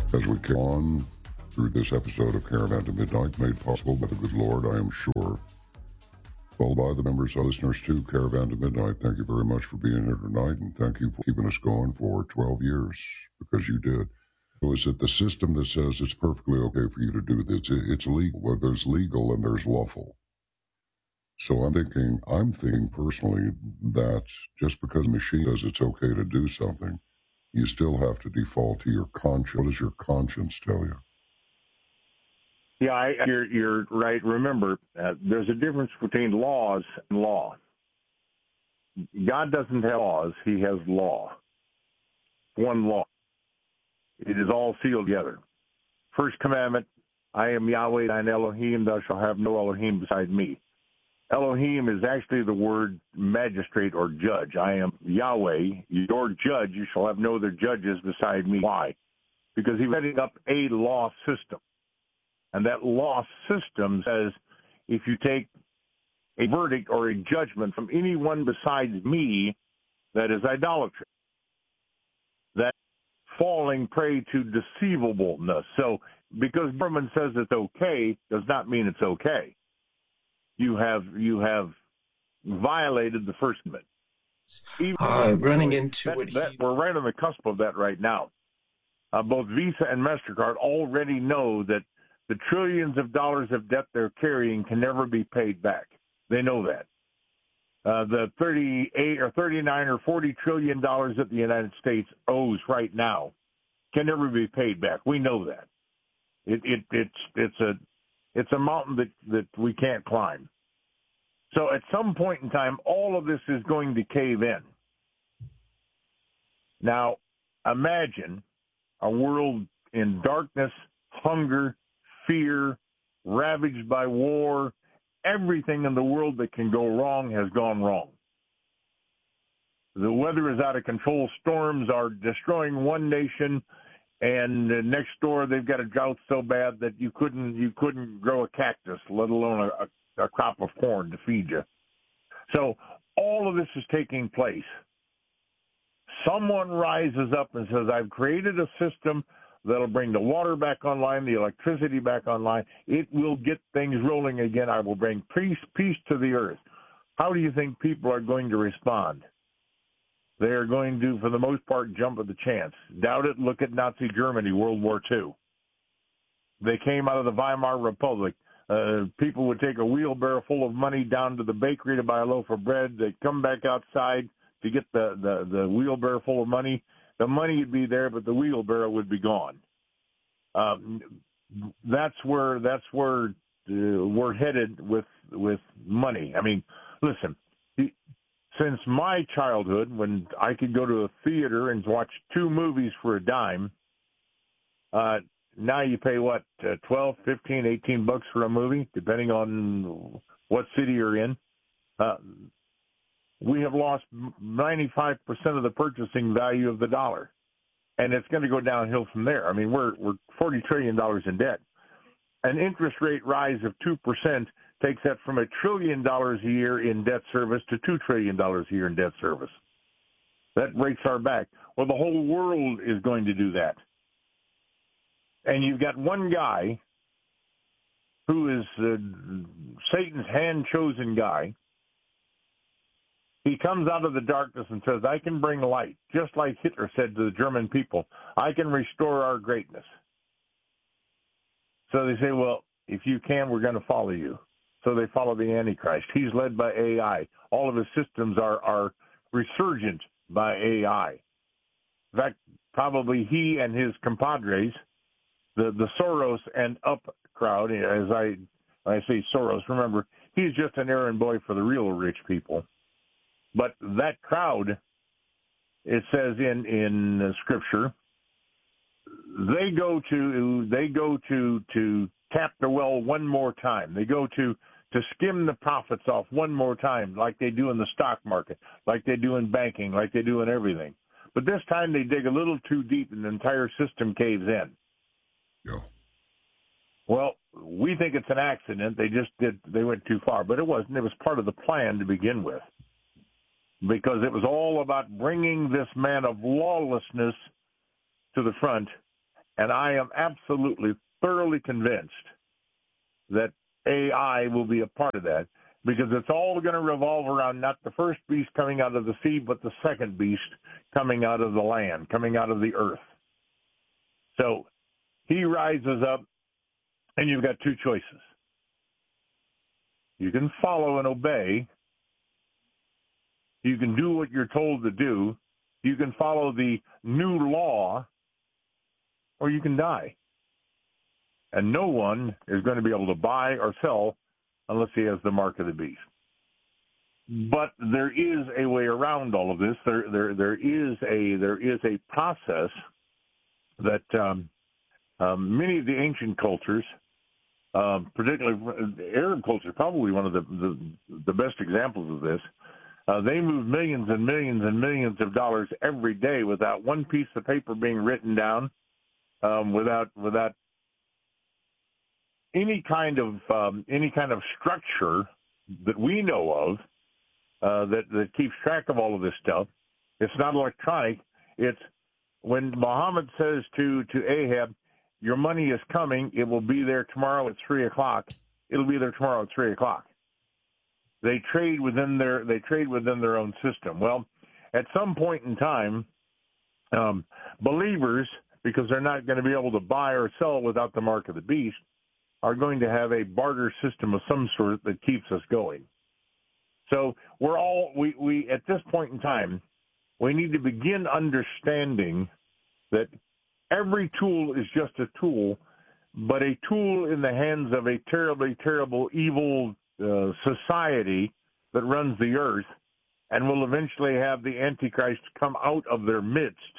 as we go on through this episode of Caravan to Midnight, made possible by the good Lord, I am sure. Well, by the members and listeners to Caravan to Midnight, thank you very much for being here tonight, and thank you for keeping us going for 12 years, because you did. So is it the system that says it's perfectly okay for you to do this? It's legal. Well, there's legal and there's lawful. So I'm thinking personally that just because a machine says it's okay to do something, you still have to default to your conscience. What does your conscience tell you? Yeah, you're right. Remember, there's a difference between laws and law. God doesn't have laws. He has law. One law. It is all sealed together. First commandment, I am Yahweh, thine Elohim, thou shalt have no Elohim beside me. Elohim is actually the word magistrate or judge. I am Yahweh, your judge. You shall have no other judges beside me. Why? Because he's setting up a law system. And that law system says if you take a verdict or a judgment from anyone besides me, that is idolatry. That falling prey to deceivableness. So because government says it's okay does not mean it's okay. You have violated the First Amendment. Running into we're right on the cusp of that right now. Both Visa and MasterCard already know that the trillions of dollars of debt they're carrying can never be paid back. They know that. The 38 or 39 or 40 trillion dollars that the United States owes right now can never be paid back. We know that. It's a mountain that we can't climb. So at some point in time, all of this is going to cave in. Now, imagine a world in darkness, hunger, fear, ravaged by war. Everything in the world that can go wrong has gone wrong. The weather is out of control. Storms are destroying one nation, and next door they've got a drought so bad that you couldn't grow a cactus, let alone a crop of corn to feed you. So all of this is taking place. Someone rises up and says, I've created a system that'll bring the water back online, the electricity back online. It will get things rolling again. I will bring peace to the earth. How do you think people are going to respond? They are going to, for the most part, jump at the chance. Doubt it, look at Nazi Germany, World War II. They came out of the Weimar Republic. People would take a wheelbarrow full of money down to the bakery to buy a loaf of bread. They'd come back outside to get the wheelbarrow full of money. The money would be there, but the wheelbarrow would be gone. That's where we're headed with money. I mean, listen, since my childhood, when I could go to a theater and watch 2 movies for a dime, now you pay, what, 12, 15, 18 bucks for a movie, depending on what city you're in. We have lost 95% of the purchasing value of the dollar, and it's going to go downhill from there. I mean, we're $40 trillion in debt. An interest rate rise of 2% takes that from $1 trillion a year in debt service to $2 trillion a year in debt service. That breaks our back. Well, the whole world is going to do that. And you've got one guy who is Satan's hand-chosen guy. He comes out of the darkness and says, I can bring light, just like Hitler said to the German people, I can restore our greatness. So they say, well, if you can, we're going to follow you. So they follow the Antichrist. He's led by AI. All of his systems are resurgent by AI. In fact, probably he and his compadres, the Soros and Up crowd, as I say Soros, remember, he's just an errand boy for the real rich people. But that crowd, it says in Scripture, they go to tap the well one more time. They go to skim the profits off one more time, like they do in the stock market, like they do in banking, like they do in everything. But this time they dig a little too deep and the entire system caves in. Yeah. Well, we think it's an accident. They went too far, but it wasn't. It was part of the plan to begin with, because it was all about bringing this man of lawlessness to the front And I am absolutely, thoroughly convinced that AI will be a part of that, because it's all going to revolve around not the first beast coming out of the sea, but the second beast coming out of the land, coming out of the earth. So he rises up, and you've got two choices. You can follow and obey. You can do what you're told to do. You can follow the new law, or you can die. And no one is going to be able to buy or sell unless he has the mark of the beast. But there is a way around all of this. There is a process that many of the ancient cultures, particularly Arab culture, probably one of the best examples of this. They move millions and millions and millions of dollars every day without one piece of paper being written down, without any kind of structure that we know of that keeps track of all of this stuff. It's not electronic. It's when Muhammad says to Ahab, "Your money is coming. It will be there tomorrow at 3:00. It'll be there tomorrow at 3:00." They trade within their own system. Well, at some point in time, believers, because they're not going to be able to buy or sell without the mark of the beast, are going to have a barter system of some sort that keeps us going. So we at this point in time, we need to begin understanding that every tool is just a tool, but a tool in the hands of a terribly, terrible, evil society that runs the earth and will eventually have the Antichrist come out of their midst.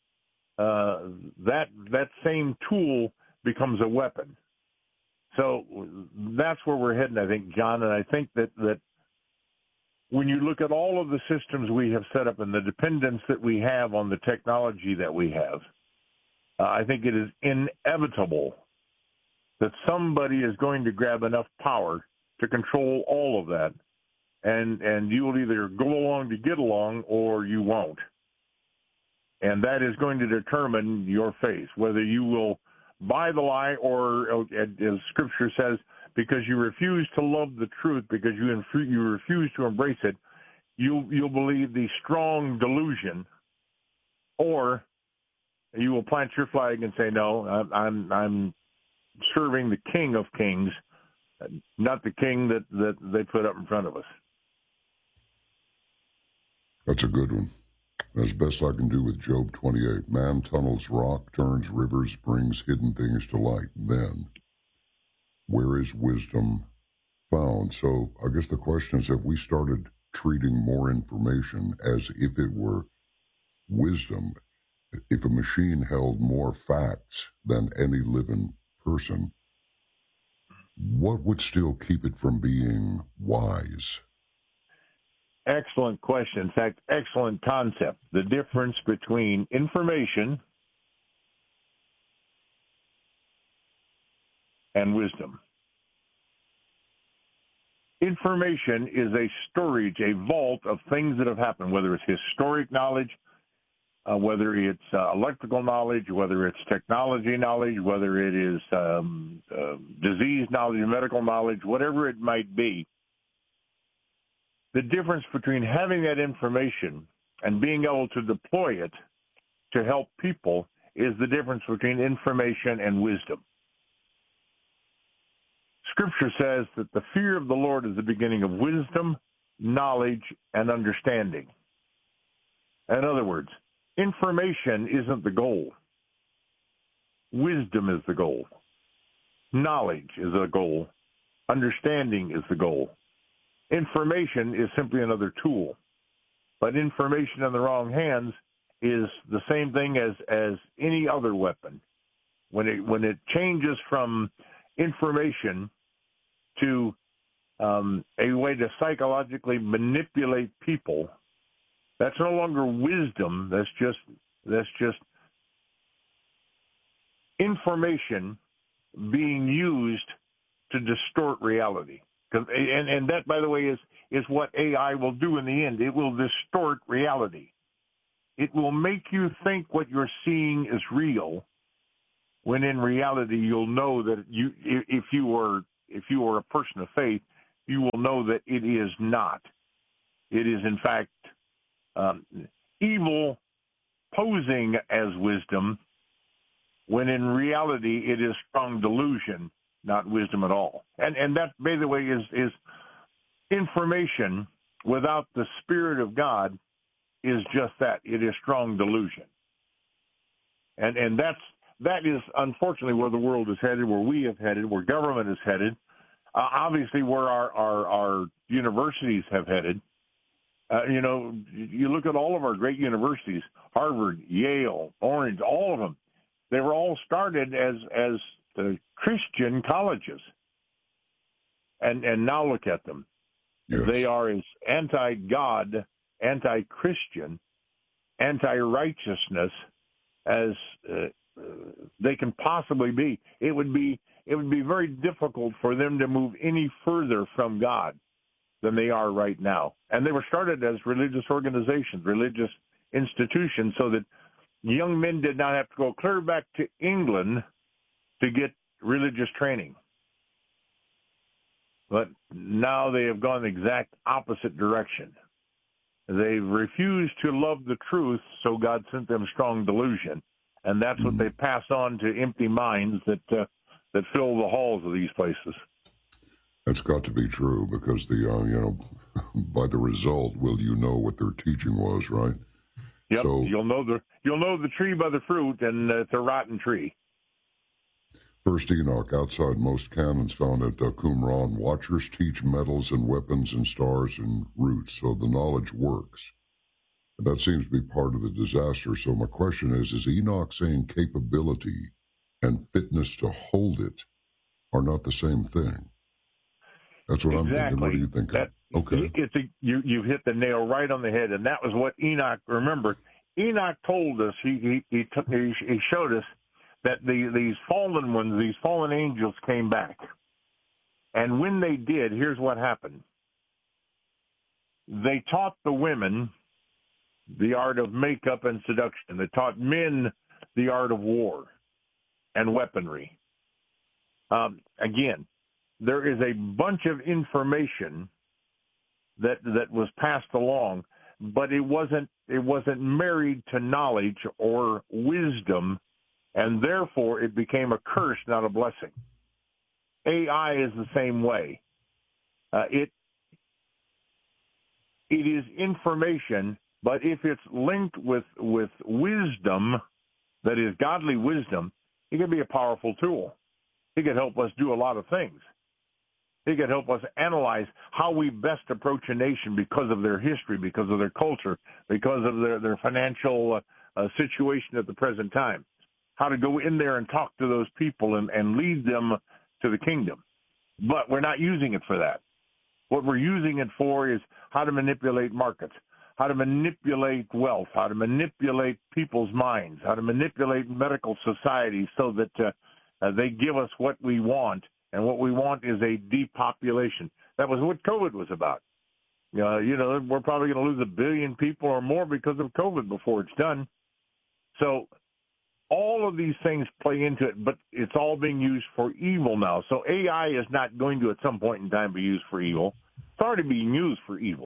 That same tool becomes a weapon. So that's where we're heading, I think, John. And I think that when you look at all of the systems we have set up and the dependence that we have on the technology that we have, I think it is inevitable that somebody is going to grab enough power to control all of that. And you will either go along to get along or you won't. And that is going to determine your fate, whether you will buy the lie or, as Scripture says, because you refuse to love the truth, because you refuse to embrace it, you'll believe the strong delusion, or you will plant your flag and say, no, I'm serving the King of Kings, not the king that they put up in front of us. That's a good one. As best I can do with Job 28. Man tunnels rock, turns rivers, brings hidden things to light. Then, where is wisdom found? So I guess the question is, have we started treating more information as if it were wisdom? If a machine held more facts than any living person, what would still keep it from being wise? Excellent question. In fact, excellent concept. The difference between information and wisdom. Information is a storage, a vault of things that have happened, whether it's historic knowledge, whether it's electrical knowledge, whether it's technology knowledge, whether it is disease knowledge, medical knowledge, whatever it might be. The difference between having that information and being able to deploy it to help people is the difference between information and wisdom. Scripture says that the fear of the Lord is the beginning of wisdom, knowledge, and understanding. In other words, information isn't the goal. Wisdom is the goal. Knowledge is the goal. Understanding is the goal. Information is simply another tool. But information in the wrong hands is the same thing as any other weapon. When it changes from information to a way to psychologically manipulate people, that's no longer wisdom. That's just information being used to distort reality. And that, by the way, is what AI will do in the end. It will distort reality. It will make you think what you're seeing is real, when in reality you'll know that if you were a person of faith, you will know that it is not. It is in fact evil posing as wisdom, when in reality it is strong delusion, not wisdom at all. And that, by the way, is information without the Spirit of God is just that. It is strong delusion. And that is unfortunately where the world is headed, where we have headed, where government is headed, obviously where our universities have headed. You look at all of our great universities, Harvard, Yale, Orange, all of them. They were all started as Christian colleges. And now look at them. Yes. They are as anti-God, anti-Christian, anti-righteousness as they can possibly be. It would be very difficult for them to move any further from God than they are right now. And they were started as religious organizations, religious institutions, so that young men did not have to go clear back to England to get religious training. But now they have gone the exact opposite direction. They've refused to love the truth, so God sent them strong delusion. And that's what they pass on to empty minds that fill the halls of these places. That's got to be true, because by the result, will you know what their teaching was, right? Yep. So, you'll know the tree by the fruit, and it's a rotten tree. First Enoch, outside most canons found at Qumran, watchers teach metals and weapons and stars and roots, so the knowledge works. And that seems to be part of the disaster. So my question is Enoch saying capability and fitness to hold it are not the same thing? That's what exactly. I'm thinking. What do you think? Okay. You've hit the nail right on the head, and that was what Enoch remembered. Enoch told us, he showed us that these fallen ones, these fallen angels came back. And when they did, here's what happened. They taught the women the art of makeup and seduction. They taught men the art of war and weaponry. Again, there is a bunch of information that was passed along, but it wasn't married to knowledge or wisdom, and therefore it became a curse, not a blessing. AI is the same way. It is information, but if it's linked with wisdom, that is godly wisdom, it can be a powerful tool. It can help us do a lot of things. It can help us analyze how we best approach a nation because of their history, because of their culture, because of their financial situation at the present time. How to go in there and talk to those people and lead them to the kingdom. But we're not using it for that. What we're using it for is how to manipulate markets, how to manipulate wealth, how to manipulate people's minds, how to manipulate medical society so that they give us what we want, and what we want is a depopulation. That was what COVID was about. We're probably going to lose 1 billion people or more because of COVID before it's done. So all of these things play into it, but it's all being used for evil now. So AI is not going to, at some point in time, be used for evil. It's already being used for evil.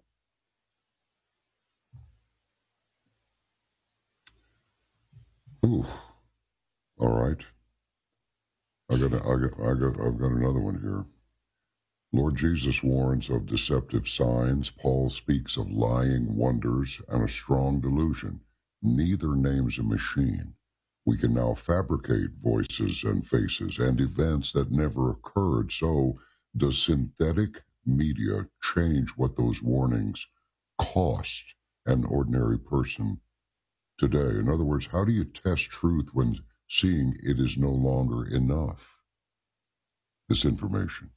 Ooh. All right. I've got another one here. Lord Jesus warns of deceptive signs. Paul speaks of lying wonders and a strong delusion. Neither names a machine. We can now fabricate voices and faces and events that never occurred. So does synthetic media change what those warnings cost an ordinary person today? In other words, how do you test truth when seeing it is no longer enough? This information.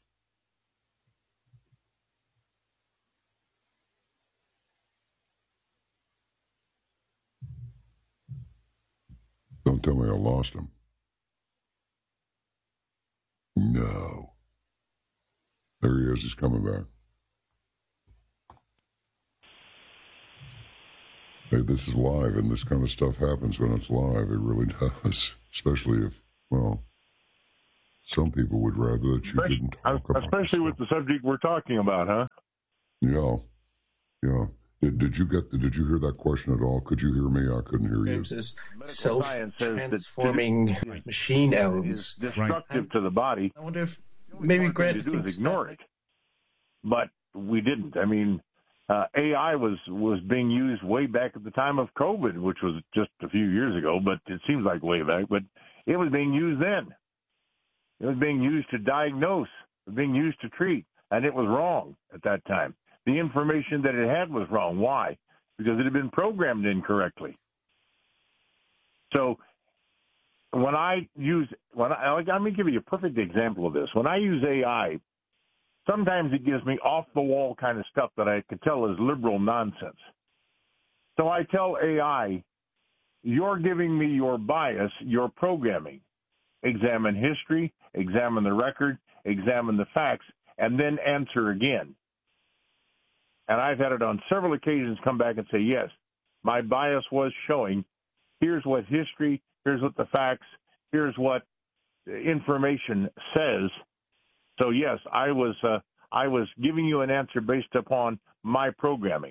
Don't tell me I lost him. No. There he is. He's coming back. Hey, this is live, and this kind of stuff happens when it's live. It really does, especially if Well, some people would rather that you didn't talk about especially with the subject we're talking about, huh? Yeah. Did you hear that question at all? Could you hear me? I couldn't hear you. This self-transforming machine elves is destructive to the body. I wonder if maybe Grant to do is ignore it, but we didn't. I mean, AI was being used way back at the time of COVID, which was just a few years ago, but it seems like way back. But it was being used then. It was being used to diagnose. It was being used to treat, and it was wrong at that time. The information that it had was wrong. Why? Because it had been programmed incorrectly. So let me give you a perfect example of this. When I use AI, sometimes it gives me off-the-wall kind of stuff that I could tell is liberal nonsense. So I tell AI, you're giving me your bias, your programming. Examine history, examine the record, examine the facts, and then answer again. And I've had it on several occasions come back and say, yes, my bias was showing, here's what history, here's what the facts, here's what information says. So, yes, I was giving you an answer based upon my programming.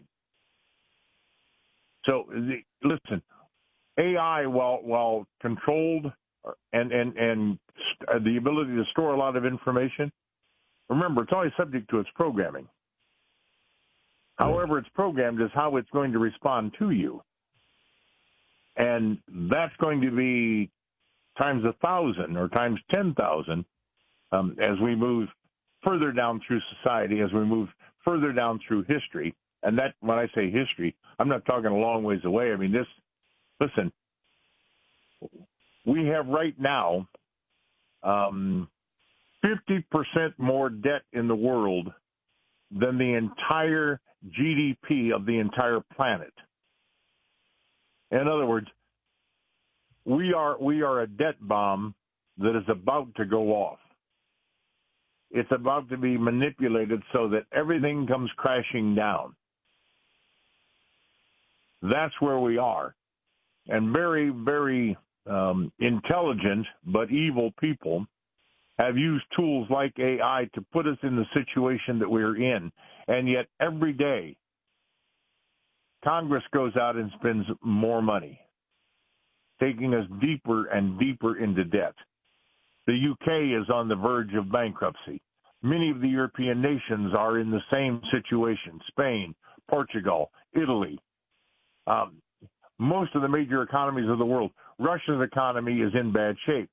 So, listen, AI, while controlled and the ability to store a lot of information, remember, it's always subject to its programming. However it's programmed is how it's going to respond to you. And that's going to be times 1,000 or times 10,000 as we move further down through society, as we move further down through history. And that, when I say history, I'm not talking a long ways away. I mean, listen, we have right now 50% more debt in the world than the entire GDP of the entire planet. In other words, we are a debt bomb that is about to go off. It's about to be manipulated so that everything comes crashing down. That's where we are. And very, very intelligent but evil people have used tools like AI to put us in the situation that we're in. And yet every day, Congress goes out and spends more money, taking us deeper and deeper into debt. The UK is on the verge of bankruptcy. Many of the European nations are in the same situation: Spain, Portugal, Italy. Most of the major economies of the world. Russia's economy is in bad shape.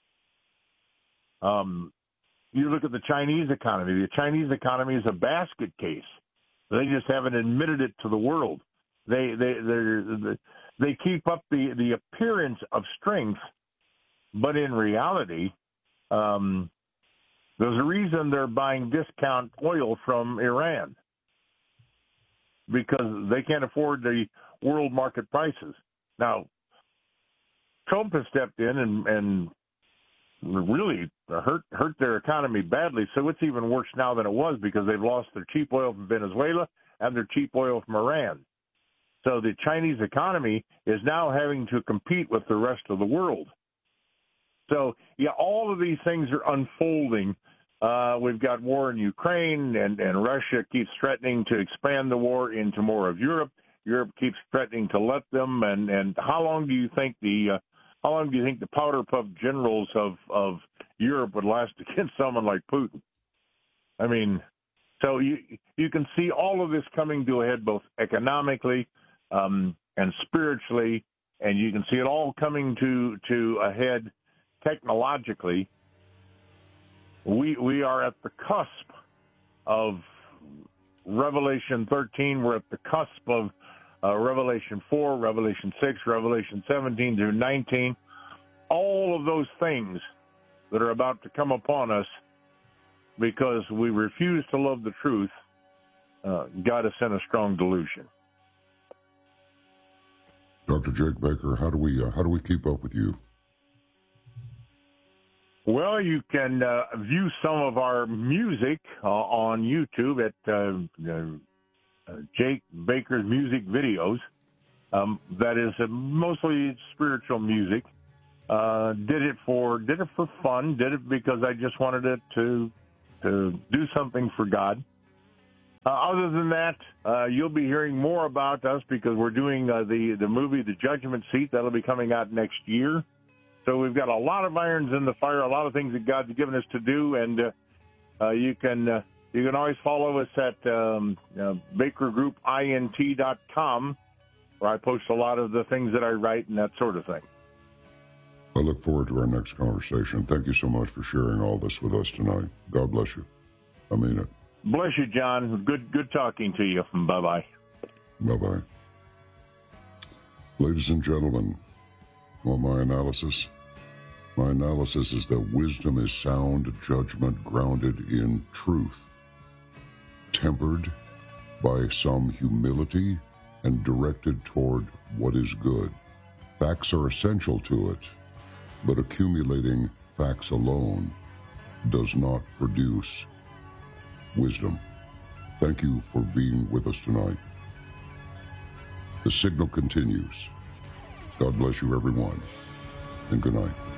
You look at the Chinese economy. The Chinese economy is a basket case. They just haven't admitted it to the world. They keep up the appearance of strength, but in reality, there's a reason they're buying discount oil from Iran, because they can't afford the world market prices. Now, Trump has stepped in and really hurt their economy badly, so it's even worse now than it was, because they've lost their cheap oil from Venezuela and their cheap oil from Iran. So the Chinese economy is now having to compete with the rest of the world. So, yeah, all of these things are unfolding. We've got war in Ukraine, and Russia keeps threatening to expand the war into more of Europe. Europe keeps threatening to let them. And how long do you think the powder puff generals of Europe would last against someone like Putin? I mean, so you can see all of this coming to a head, both economically and spiritually, and you can see it all coming to a head technologically. We are at the cusp of Revelation 13. We're at the cusp of Revelation 4, Revelation 6, Revelation 17 through 19. All of those things that are about to come upon us because we refuse to love the truth. God has sent a strong delusion. Dr. Jake Baker, how do we keep up with you? Well, you can view some of our music on YouTube at Jake Baker's Music Videos. That is mostly spiritual music. Did it for fun. Did it because I just wanted it to do something for God. Other than that, you'll be hearing more about us because we're doing the movie The Judgment Seat. That'll be coming out next year. So we've got a lot of irons in the fire, a lot of things that God's given us to do, and you can always follow us at BakerGroupINT.com, where I post a lot of the things that I write and that sort of thing. I look forward to our next conversation. Thank you so much for sharing all this with us tonight. God bless you. I mean it. Bless you, John. Good talking to you. Bye-bye. Bye-bye. Ladies and gentlemen, want my analysis? My analysis is that wisdom is sound judgment grounded in truth, tempered by some humility and directed toward what is good. Facts are essential to it, but accumulating facts alone does not produce wisdom. Thank you for being with us tonight. The signal continues. God bless you, everyone, and good night.